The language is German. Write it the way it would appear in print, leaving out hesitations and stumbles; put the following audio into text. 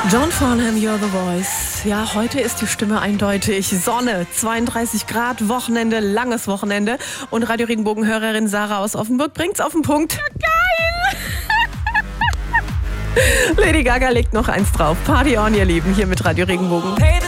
John Farnham, You're the Voice. Ja, heute ist die Stimme eindeutig. Sonne, 32 Grad, Wochenende, langes Wochenende. Und Radio Regenbogen-Hörerin Sarah aus Offenburg bringt's auf den Punkt. Ja, geil! Lady Gaga legt noch eins drauf. Party on, ihr Lieben, hier mit Radio Regenbogen.